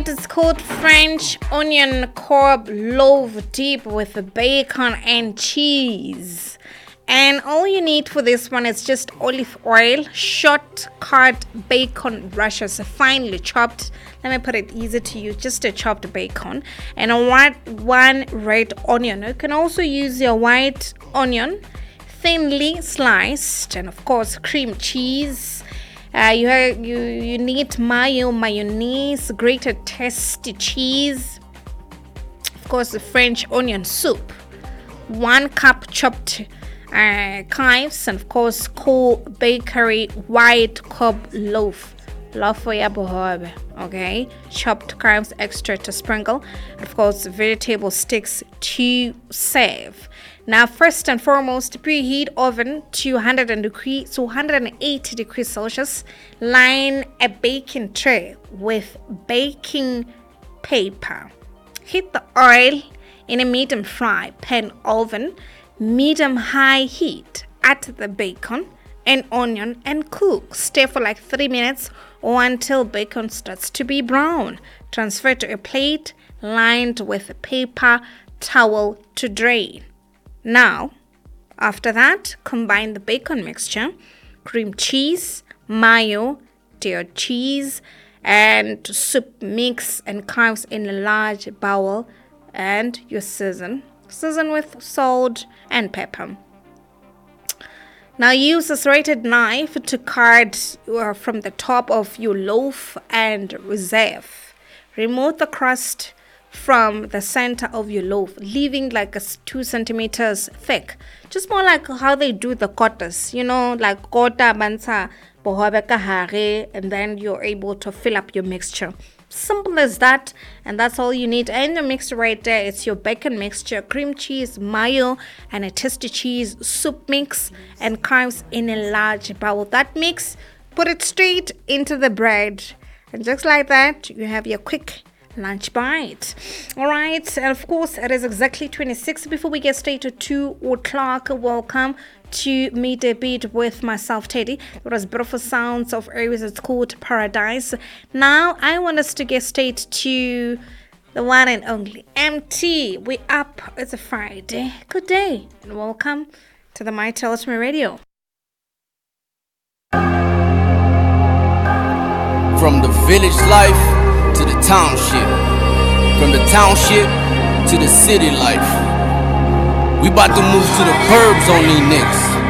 right, it's called French onion cob loaf dip with bacon and cheese. And all you need for this one is just olive oil, short cut bacon rashers, finely chopped. Let me put it easy to use, just a chopped bacon, and one red onion. You can also use your white onion, thinly sliced, and of course cream cheese. You need mayo, mayonnaise, grated tasty cheese, of course the French onion soup, 1 cup chopped chives, and of course cool bakery white cob loaf for ya bohobe, okay, chopped chives extra to sprinkle, and of course vegetable sticks to serve. Now, first and foremost, preheat oven to 180 degrees Celsius. Line a baking tray with baking paper. Heat the oil in a medium fry pan oven, medium high heat. Add the bacon and onion and cook. Stir for like 3 minutes or until bacon starts to be brown. Transfer to a plate lined with a paper towel to drain. Now, after that, combine the bacon mixture, cream cheese, mayo, dear cheese, and soup mix and chives in a large bowl, and you season. Season with salt and pepper. Now use a serrated knife to cut from the top of your loaf and reserve. Remove the crust from the center of your loaf, leaving like a 2 centimeters thick, just more like how they do the quarters, like kota bansa bohobe ka hare, and then you're able to fill up your mixture. Simple as that, and that's all you need. And the mixture right there, it's your bacon mixture, cream cheese, mayo, and a tasty cheese soup mix, and chives in a large bowl. That mix, put it straight into the bread, and just like that, you have your quick lunch bite. All right, and of course it is exactly 26 before we get straight to 2 o'clock. Welcome to Meet a Beat with myself, Teddy. It was beautiful sounds of areas. It's called Paradise. Now I want us to get straight to the one and only MT. We up, it's a Friday. Good day and welcome to the My Tell It Me Radio. From the village life to the township, from the township to the city life. We about to move to the burbs on these niggas.